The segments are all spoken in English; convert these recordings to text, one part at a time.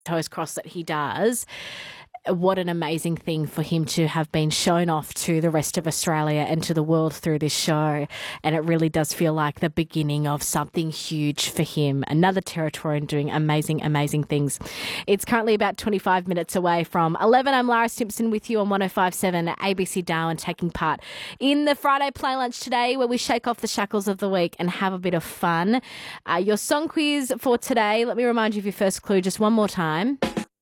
toes crossed that he does. What an amazing thing for him to have been shown off to the rest of Australia and to the world through this show. And it really does feel like the beginning of something huge for him. Another Territorian doing amazing, amazing things. It's currently about 25 minutes away from 11. I'm Lara Simpson with you on 105.7 ABC Darwin, taking part in the Friday Play Lunch today, where we shake off the shackles of the week and have a bit of fun. Your song quiz for today, let me remind you of your first clue just one more time.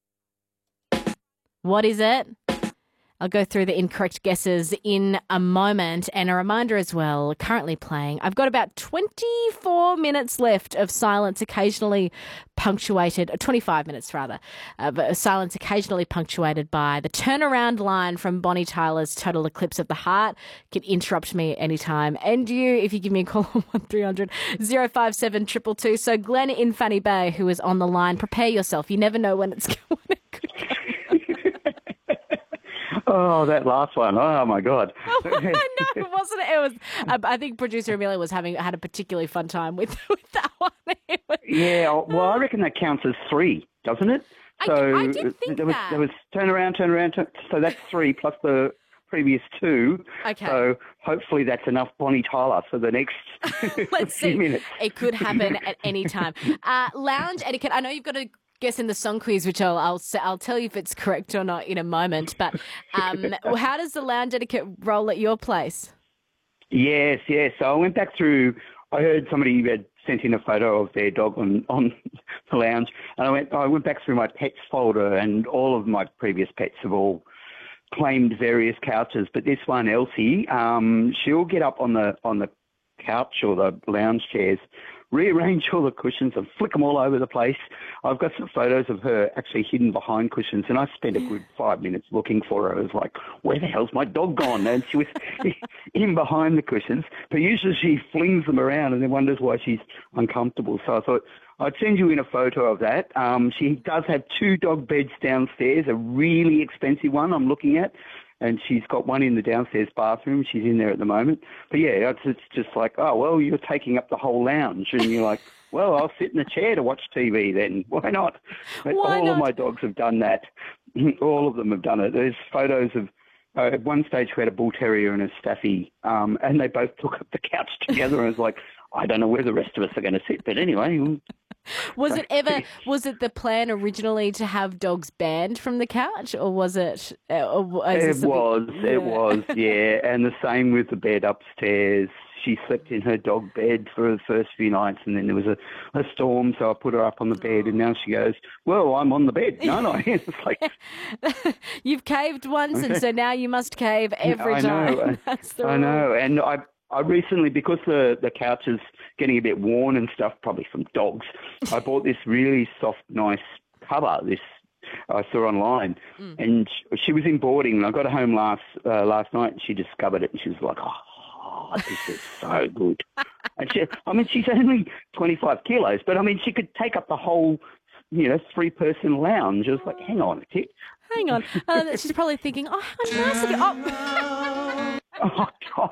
What is it? I'll go through the incorrect guesses in a moment. And a reminder as well, currently playing, I've got about 24 minutes left of silence occasionally punctuated, 25 minutes rather, but silence occasionally punctuated by the turnaround line from Bonnie Tyler's Total Eclipse of the Heart. You can interrupt me anytime. And you, if you give me a call on 1300 057 222. So Glenn in Fanny Bay, who is on the line, prepare yourself. You never know when it's going to go. Oh, that last one. Oh, my God. Oh, I know, wasn't it? It was. I think producer Amelia had a particularly fun time with that one. Yeah, well, I reckon that counts as 3, doesn't it? So I did think there was turn around. So that's 3 plus the previous 2. Okay. So hopefully that's enough Bonnie Tyler for the next Let's few see. minutes. It could happen at any time. Lounge etiquette. I know you've got to guess in the song quiz, which I'll tell you if it's correct or not in a moment. But how does the lounge etiquette roll at your place? Yes. So I went back through. I heard somebody had sent in a photo of their dog on the lounge, and I went back through my pets folder, and all of my previous pets have all claimed various couches. But this one, Elsie, she'll get up on the couch or the lounge chairs, rearrange all the cushions and flick them all over the place. I've got some photos of her actually hidden behind cushions, and I spent a good 5 minutes looking for her. I was like, where the hell's my dog gone? And she was in behind the cushions. But usually she flings them around and then wonders why she's uncomfortable. So I thought I'd send you in a photo of that. She does have 2 dog beds downstairs, a really expensive one I'm looking at. And she's got one in the downstairs bathroom. She's in there at the moment. But, yeah, it's just like, oh, well, you're taking up the whole lounge. And you're like, well, I'll sit in a chair to watch TV then. Why not? But all of my dogs have done that. All of them have done it. There's photos of at one stage we had a bull terrier and a staffy, and they both took up the couch together. And I was like, I don't know where the rest of us are going to sit. But anyway. Was it the plan originally to have dogs banned from the couch, or was it? It was, yeah. And the same with the bed upstairs. She slept in her dog bed for the first few nights, and then there was a storm, so I put her up on the bed, and now she goes, well, I'm on the bed, aren't I? It's like, you've caved once, and so now you must cave every time. I know, and I recently, because the couch is getting a bit worn and stuff, probably from dogs, I bought this really soft, nice cover, I saw online, and she was in boarding, and I got her home last night, and she discovered it, and she was like, oh, this is so good. And she's only 25 kilos, but, she could take up the whole, 3-person lounge. I was like, hang on a tick. Hang on. She's probably thinking, oh, how nice of you. Oh, oh God.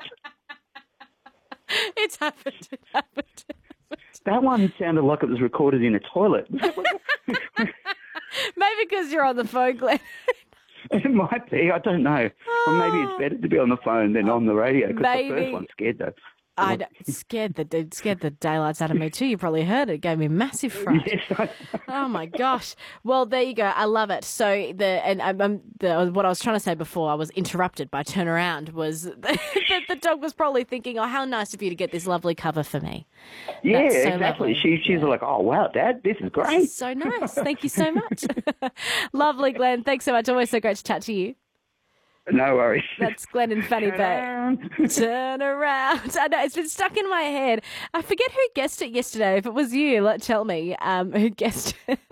It happened. That one sounded like it was recorded in a toilet. Maybe because you're on the phone, Glenn. It might be. I don't know. Or maybe it's better to be on the phone than on the radio, because the first one scared though. Scared the daylights out of me too. You probably heard it. It gave me massive fright. Yes, oh my gosh. Well, there you go. I love it. So what I was trying to say before I was interrupted by turnaround was the dog was probably thinking, oh, how nice of you to get this lovely cover for me. Yeah, so exactly. She's like, oh wow, Dad, this is great. This is so nice. Thank you so much. Lovely, Glenn. Thanks so much. Always so great to chat to you. No worries. That's Glenn and Fanny Bay. Turn around. I know, it's been stuck in my head. I forget who guessed it yesterday. If it was you, tell me who guessed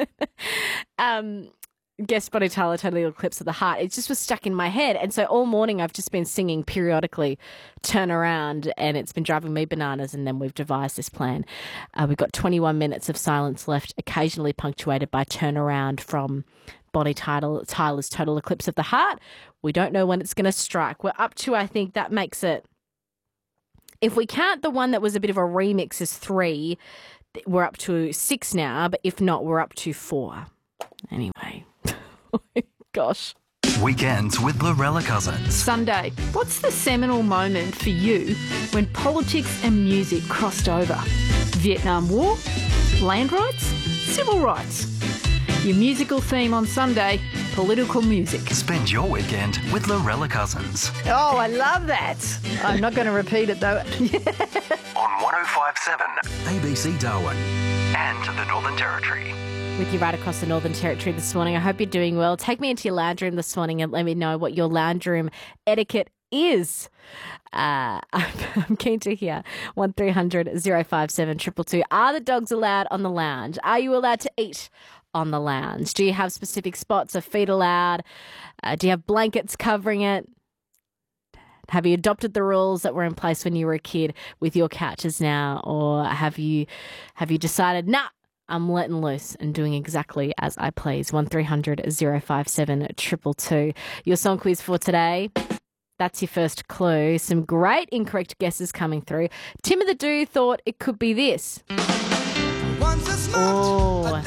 guessed Bonnie Tyler, Total Eclipse of the Heart. It just was stuck in my head. And so all morning I've just been singing periodically Turn Around, and it's been driving me bananas, and then we've devised this plan. We've got 21 minutes of silence left, occasionally punctuated by Turn Around from Bonnie Tyler's Total Eclipse of the Heart. We don't know when it's going to strike. We're up to, I think that makes it, if we count the one that was a bit of a remix as 3, we're up to 6 now, but if not, we're up to 4. Anyway. Gosh. Weekends with Lorella Cousins. Sunday. What's the seminal moment for you when politics and music crossed over? Vietnam War? Land rights? Civil rights? Your musical theme on Sunday, political music. Spend your weekend with Lorella Cousins. Oh, I love that. I'm not going to repeat it though. On 105.7 ABC Darwin and the Northern Territory. With you right across the Northern Territory this morning. I hope you're doing well. Take me into your lounge room this morning and let me know what your lounge room etiquette is. I'm keen to hear. 1300 057 222. Are the dogs allowed on the lounge? Are you allowed to eat on the lounge? Do you have specific spots? Are feet allowed? Do you have blankets covering it? Have you adopted the rules that were in place when you were a kid with your couches now? Or have you decided, nah, I'm letting loose and doing exactly as I please? 1300 057 222. Your song quiz for today. That's your first clue. Some great incorrect guesses coming through. Tim of the Do thought it could be this. Oh,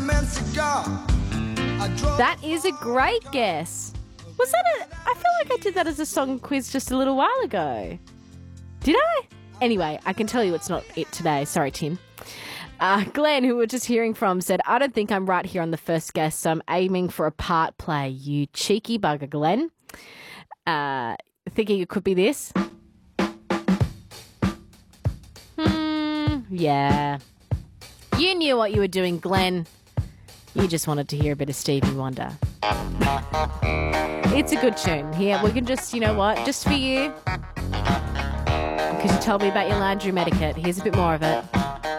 that is a great guess. Was that I feel like I did that as a song quiz just a little while ago. Did I? Anyway, I can tell you it's not it today. Sorry, Tim. Glenn, who we were just hearing from, said, I don't think I'm right here on the first guess, so I'm aiming for a part play. You cheeky bugger, Glenn. Thinking it could be this. Yeah. You knew what you were doing, Glenn. You just wanted to hear a bit of Stevie Wonder. It's a good tune. Here, we can just, you know what, just for you, because you told me about your lounge room etiquette. Here's a bit more of it.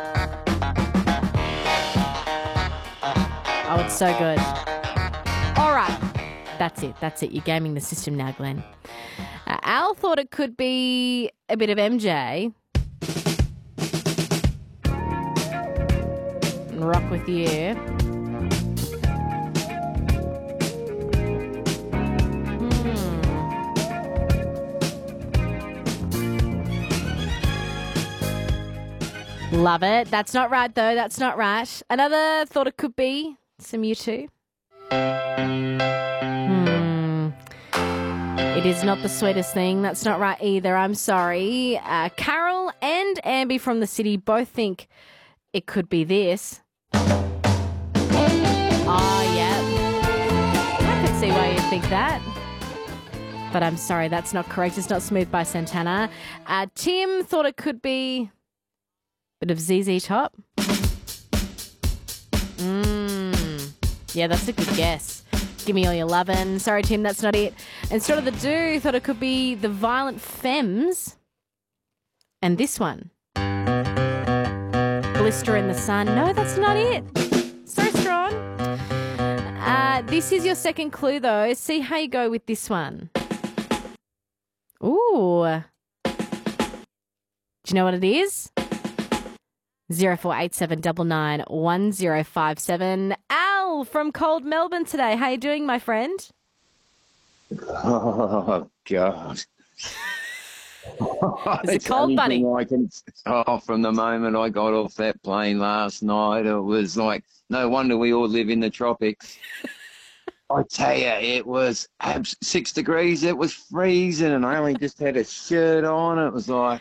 Oh, it's so good. All right. That's it. You're gaming the system now, Glenn. Al thought it could be a bit of MJ. Rock with you. Love it. That's not right, though. That's not right. Another thought it could be some U2. It is not the sweetest thing. That's not right either. I'm sorry. Carol and Amby from the city both think it could be this. Oh, yeah. I can see why you think that. But I'm sorry, that's not correct. It's not Smooth by Santana. Tim thought it could be a bit of ZZ Top. Yeah, that's a good guess. Give me all your lovin'. Sorry, Tim, that's not it. And Sort of the Do thought it could be the Violent Femmes. And this one. Blister in the Sun. No, that's not it. So strong. This is your second clue, though. See how you go with this one. Ooh. Do you know what it is? 0487 99 1057. Al from cold Melbourne today. How you doing, my friend? Oh, God. Is it cold, buddy? From the moment I got off that plane last night, it was like, no wonder we all live in the tropics. I tell you, it was 6 degrees. It was freezing, and I only just had a shirt on. It was like,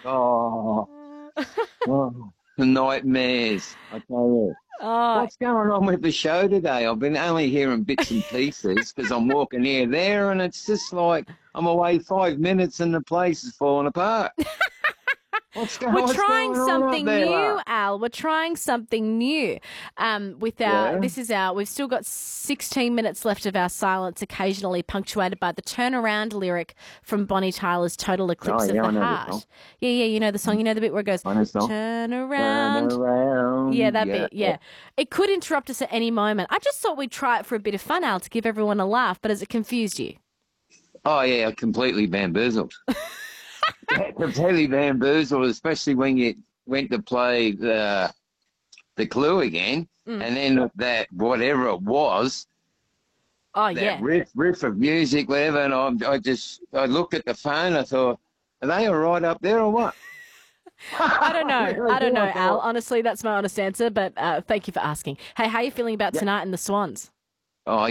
nightmares, I tell you. Oh. What's going on with the show today? I've been only hearing bits and pieces because I'm walking here, there, and it's just like I'm away 5 minutes and the place is falling apart. We're trying something new, Al. We're trying something new. We've still got 16 minutes left of our silence, occasionally punctuated by the turnaround lyric from Bonnie Tyler's Total Eclipse of the Heart. Yeah, you know the song. You know the bit where it goes, turn around. Yeah, that bit, yeah. It could interrupt us at any moment. I just thought we'd try it for a bit of fun, Al, to give everyone a laugh, but has it confused you? Oh, yeah, completely bamboozled. Completely bamboozled, especially when you went to play the clue again, and then that whatever it was, riff of music, whatever, and I looked at the phone. I thought, are they all right up there or what? I don't know, Al. Honestly, that's my honest answer. But thank you for asking. Hey, how are you feeling about tonight and the Swans? Oh,